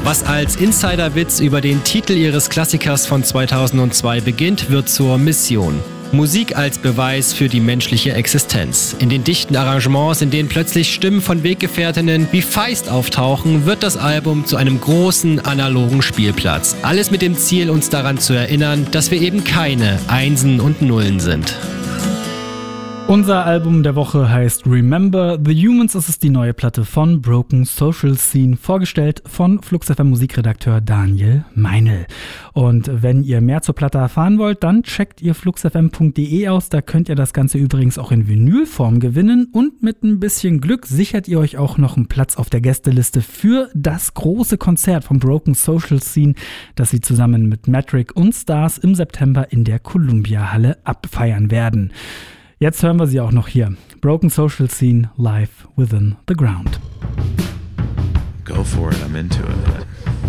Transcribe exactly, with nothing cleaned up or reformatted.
Was als Insiderwitz über den Titel ihres Klassikers von zweitausendzwei beginnt, wird zur Mission. Musik als Beweis für die menschliche Existenz. In den dichten Arrangements, in denen plötzlich Stimmen von Weggefährtinnen wie Feist auftauchen, wird das Album zu einem großen analogen Spielplatz. Alles mit dem Ziel, uns daran zu erinnern, dass wir eben keine Einsen und Nullen sind. Unser Album der Woche heißt Remember the Humans. Es ist die neue Platte von Broken Social Scene, vorgestellt von Flux F M Musikredakteur Daniel Meinl. Und wenn ihr mehr zur Platte erfahren wollt, dann checkt ihr flux f m punkt d e aus. Da könnt ihr das Ganze übrigens auch in Vinylform gewinnen. Und mit ein bisschen Glück sichert ihr euch auch noch einen Platz auf der Gästeliste für das große Konzert von Broken Social Scene, das sie zusammen mit Metric und Stars im September in der Columbia Halle abfeiern werden. Jetzt hören wir sie auch noch hier. Broken Social Scene, Live Within the Ground. Go for it, I'm into it.